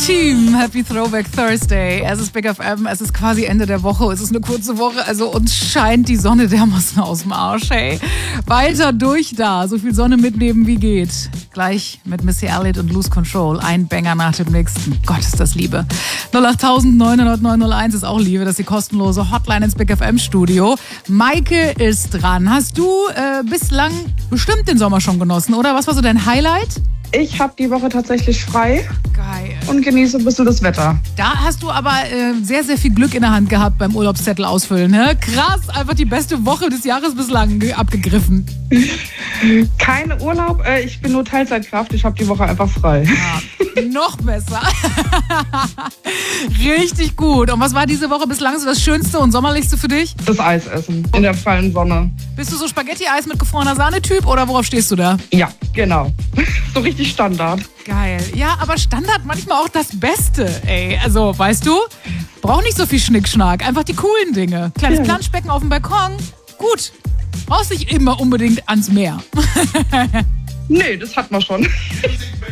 Team, Happy Throwback Thursday. Es ist Big FM, es ist quasi Ende der Woche, es ist eine kurze Woche, also uns scheint die Sonne dermaßen aus dem Arsch, hey. Weiter durch da, so viel Sonne mitnehmen wie geht. Gleich mit Missy Elliott und Lose Control, ein Banger nach dem nächsten. Gott, ist das Liebe. 08000 900 901 ist auch Liebe, das ist die kostenlose Hotline ins Big FM Studio. Maike ist dran. Hast du bislang bestimmt den Sommer schon genossen, oder? Was war so dein Highlight? Ich habe die Woche tatsächlich frei. Geil. Und genieße ein bisschen das Wetter. Da hast du aber sehr, sehr viel Glück in der Hand gehabt beim Urlaubszettel ausfüllen. Ne? Krass, einfach die beste Woche des Jahres bislang abgegriffen. Kein Urlaub, ich bin nur Teilzeitkraft. Ich habe die Woche einfach frei. Ja, noch besser. Richtig gut. Und was war diese Woche bislang so das Schönste und Sommerlichste für dich? Das Eisessen in der prallen Sonne. Bist du so Spaghetti-Eis mit gefrorener Sahne-Typ oder worauf stehst du da? Ja, genau. So richtig Standard. Geil. Ja, aber Standard manchmal auch das Beste, ey. Also, weißt du, brauch nicht so viel Schnickschnack. Einfach die coolen Dinge. Kleines Planschbecken auf dem Balkon. Gut. Brauchst nicht immer unbedingt ans Meer. Nee, das hat man schon.